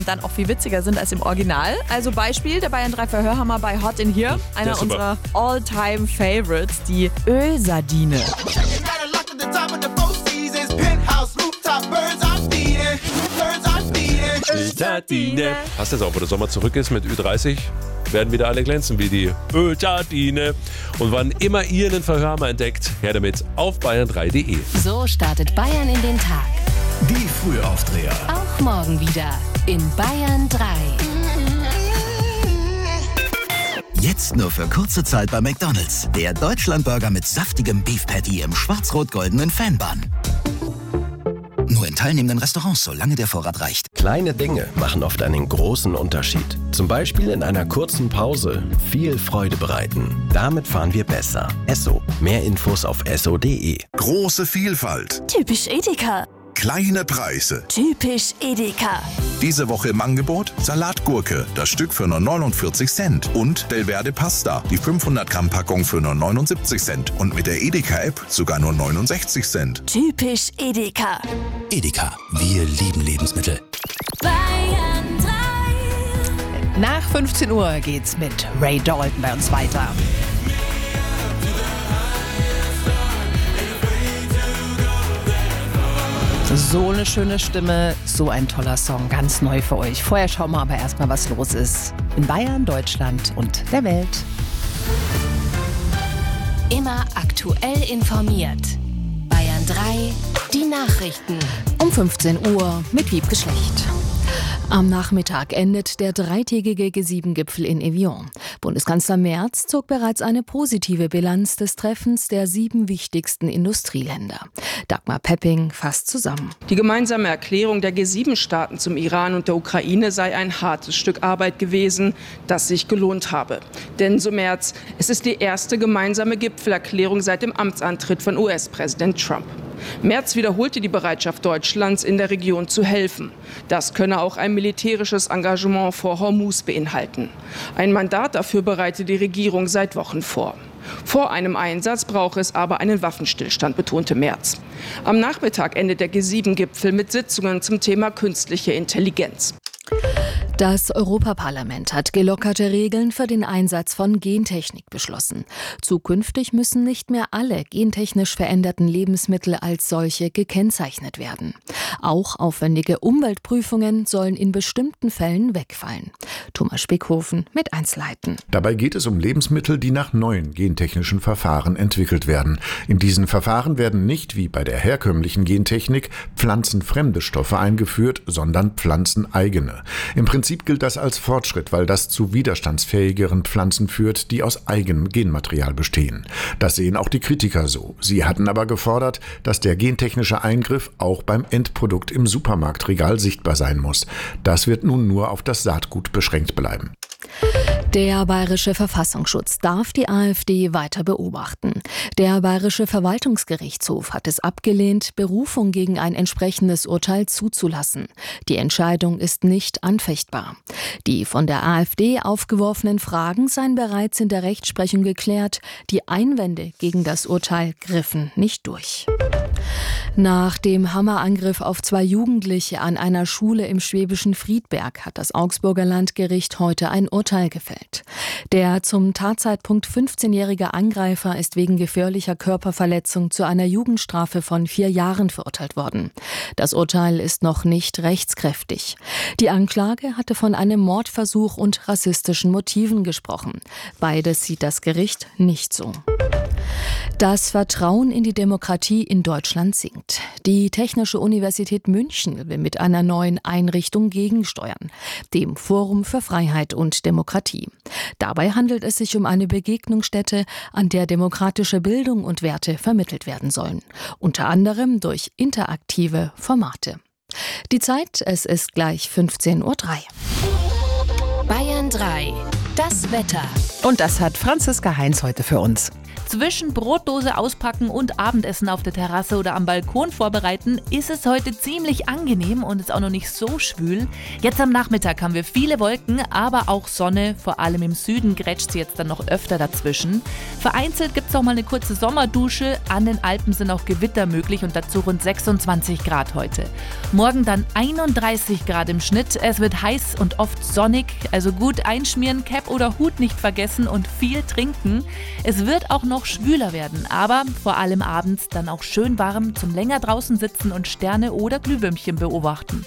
dann auch viel witziger sind als im Original. Also Beispiel, der Bayern 3 Verhörhammer bei Hot in Here. Einer unserer All-Time-Favorites, die Ölsardine. Ölsardine. Passt jetzt auch, wo der Sommer zurück ist mit Ü30, werden wieder alle glänzen wie die Ölsardine. Und wann immer ihr einen Verhörhammer entdeckt, her damit auf bayern3.de. So startet Bayern in den Tag. Die Frühaufdreher. Auch morgen wieder in Bayern 3. Jetzt nur für kurze Zeit bei McDonald's. Der Deutschlandburger mit saftigem Beef Patty im schwarz-rot-goldenen Fanbun. Nur in teilnehmenden Restaurants, solange der Vorrat reicht. Kleine Dinge machen oft einen großen Unterschied. Zum Beispiel in einer kurzen Pause viel Freude bereiten. Damit fahren wir besser. Esso. Mehr Infos auf esso.de. Große Vielfalt. Typisch Edeka. Kleine Preise. Typisch Edeka. Diese Woche im Angebot Salatgurke, das Stück für nur 49 Cent. Und Delverde Pasta, die 500 Gramm Packung für nur 79 Cent. Und mit der Edeka-App sogar nur 69 Cent. Typisch Edeka. Edeka, wir lieben Lebensmittel. Bayern 3. Nach 15 Uhr geht's mit Ray Dalton bei uns weiter. So eine schöne Stimme, so ein toller Song, ganz neu für euch. Vorher schauen wir aber erstmal, was los ist in Bayern, Deutschland und der Welt. Immer aktuell informiert. Bayern 3, die Nachrichten. Um 15 Uhr mit Wiebke Schlecht. Am Nachmittag endet der dreitägige G7-Gipfel in Evian. Bundeskanzler Merz zog bereits eine positive Bilanz des Treffens der 7 wichtigsten Industrieländer. Dagmar Pepping fasst zusammen. Die gemeinsame Erklärung der G7-Staaten zum Iran und der Ukraine sei ein hartes Stück Arbeit gewesen, das sich gelohnt habe. Denn, so Merz, es ist die erste gemeinsame Gipfelerklärung seit dem Amtsantritt von US-Präsident Trump. Merz wiederholte die Bereitschaft Deutschlands, in der Region zu helfen. Das könne auch ein militärisches Engagement vor Hormuz beinhalten. Ein Mandat dafür bereite die Regierung seit Wochen vor. Vor einem Einsatz brauche es aber einen Waffenstillstand, betonte Merz. Am Nachmittag endet der G7-Gipfel mit Sitzungen zum Thema künstliche Intelligenz. Das Europaparlament hat gelockerte Regeln für den Einsatz von Gentechnik beschlossen. Zukünftig müssen nicht mehr alle gentechnisch veränderten Lebensmittel als solche gekennzeichnet werden. Auch aufwendige Umweltprüfungen sollen in bestimmten Fällen wegfallen. Thomas Spickhofen mit Einzelheiten. Dabei geht es um Lebensmittel, die nach neuen gentechnischen Verfahren entwickelt werden. In diesen Verfahren werden nicht, wie bei der herkömmlichen Gentechnik, pflanzenfremde Stoffe eingeführt, sondern pflanzeneigene. Im Prinzip gilt das als Fortschritt, weil das zu widerstandsfähigeren Pflanzen führt, die aus eigenem Genmaterial bestehen. Das sehen auch die Kritiker so. Sie hatten aber gefordert, dass der gentechnische Eingriff auch beim Endprodukt im Supermarktregal sichtbar sein muss. Das wird nun nur auf das Saatgut beschränkt bleiben. Der Bayerische Verfassungsschutz darf die AfD weiter beobachten. Der Bayerische Verwaltungsgerichtshof hat es abgelehnt, Berufung gegen ein entsprechendes Urteil zuzulassen. Die Entscheidung ist nicht anfechtbar. Die von der AfD aufgeworfenen Fragen seien bereits in der Rechtsprechung geklärt. Die Einwände gegen das Urteil griffen nicht durch. Nach dem Hammerangriff auf 2 Jugendliche an einer Schule im schwäbischen Friedberg hat das Augsburger Landgericht heute ein Urteil gefällt. Der zum Tatzeitpunkt 15-jährige Angreifer ist wegen gefährlicher Körperverletzung zu einer Jugendstrafe von 4 Jahren verurteilt worden. Das Urteil ist noch nicht rechtskräftig. Die Anklage hatte von einem Mordversuch und rassistischen Motiven gesprochen. Beides sieht das Gericht nicht so. Das Vertrauen in die Demokratie in Deutschland sinkt. Die Technische Universität München will mit einer neuen Einrichtung gegensteuern, dem Forum für Freiheit und Demokratie. Dabei handelt es sich um eine Begegnungsstätte, an der demokratische Bildung und Werte vermittelt werden sollen, unter anderem durch interaktive Formate. Die Zeit, es ist gleich 15:03 Uhr. Bayern 3, das Wetter. Und das hat Franziska Heinz heute für uns. Zwischen Brotdose auspacken und Abendessen auf der Terrasse oder am Balkon vorbereiten, ist es heute ziemlich angenehm und ist auch noch nicht so schwül. Jetzt am Nachmittag haben wir viele Wolken, aber auch Sonne. Vor allem im Süden grätscht sie jetzt dann noch öfter dazwischen. Vereinzelt gibt es auch mal eine kurze Sommerdusche. An den Alpen sind auch Gewitter möglich und dazu rund 26 Grad heute. Morgen dann 31 Grad im Schnitt. Es wird heiß und oft sonnig, also gut einschmieren, Cap oder Hut nicht vergessen und viel trinken. Es wird auch noch schwüler werden, aber vor allem abends dann auch schön warm zum länger draußen sitzen und Sterne oder Glühwürmchen beobachten.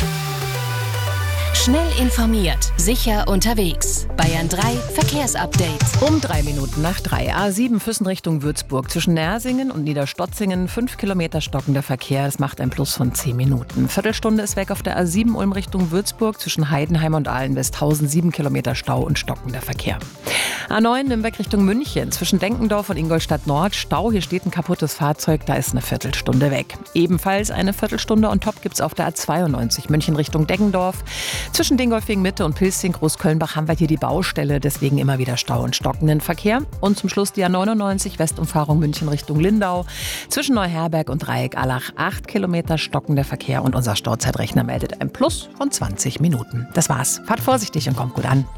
Schnell informiert, sicher unterwegs. Bayern 3 Verkehrsupdate. Um 3 Minuten nach 3. A7 Füssen Richtung Würzburg. Zwischen Nersingen und Niederstotzingen 5 Kilometer stockender Verkehr. Das macht ein Plus von 10 Minuten. Viertelstunde ist weg auf der A7 Ulm Richtung Würzburg. Zwischen Heidenheim und Ahlen-Westhausen 7 Kilometer Stau und stockender Verkehr. A9 Nürnberg Richtung München. Zwischen Denkendorf und Ingolstadt Nord Stau. Hier steht ein kaputtes Fahrzeug. Da ist eine Viertelstunde weg. Ebenfalls eine Viertelstunde on top gibt es auf der A92 München Richtung Deggendorf. Zwischen Dingolfing Mitte und Pilsing Großkölnbach haben wir hier die Baustelle, deswegen immer wieder Stau und stockenden Verkehr. Und zum Schluss die A99 Westumfahrung München Richtung Lindau. Zwischen Neuherberg und Dreieck-Allach 8 Kilometer stockender Verkehr und unser Stauzeitrechner meldet ein Plus von 20 Minuten. Das war's. Fahrt vorsichtig und kommt gut an.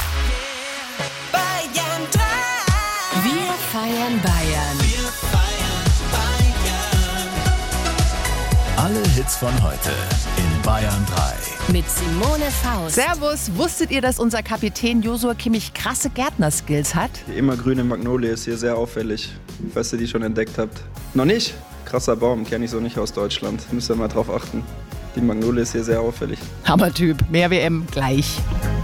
Wir feiern Bayern. Alle Hits von heute in Bayern 3. Mit Simone Faust. Servus, wusstet ihr, dass unser Kapitän Josua Kimmich krasse Gärtnerskills hat? Die immergrüne Magnolie ist hier sehr auffällig, falls ihr die schon entdeckt habt. Noch nicht? Krasser Baum, kenne ich so nicht aus Deutschland. Müsst ihr mal drauf achten. Die Magnolie ist hier sehr auffällig. Hammertyp, mehr WM gleich.